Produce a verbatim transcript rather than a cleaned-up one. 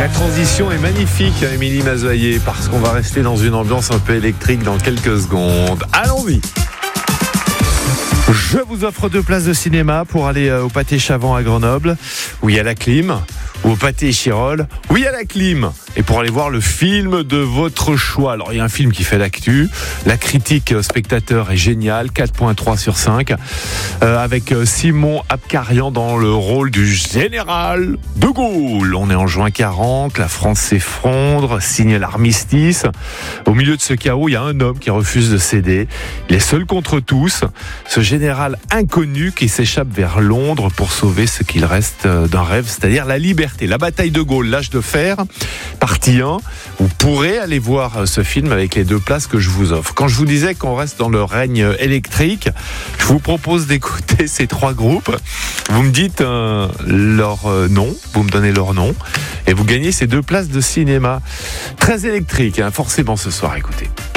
La transition est magnifique, hein, Émilie Mazoyer, parce qu'on va rester dans une ambiance un peu électrique dans quelques secondes. Allons-y. Je vous offre deux places de cinéma pour aller au Pâté Chavant à Grenoble, où il y a la clim, ou au Pâté Chirol, où il y a la clim, et pour aller voir le film de votre choix. Alors il y a un film qui fait l'actu, la critique spectateur est géniale, quatre virgule trois sur cinq, euh, avec Simon Abkarian dans le rôle du général de Gaulle. On est en juin quarante, la France s'effondre, signe l'armistice. Au milieu de ce chaos, il y a un homme qui refuse de céder. Il est seul contre tous, ce général inconnu qui s'échappe vers Londres pour sauver ce qu'il reste d'un rêve, c'est-à-dire la liberté. La bataille de Gaulle, l'âge de fer, partie un. Vous pourrez aller voir ce film avec les deux places que je vous offre. Quand je vous disais qu'on reste dans le règne électrique, je vous propose d'écouter ces trois groupes. Vous me dites euh, leur euh, nom, vous me donnez leur nom, et vous gagnez ces deux places de cinéma. Très électrique, hein, forcément ce soir, écoutez.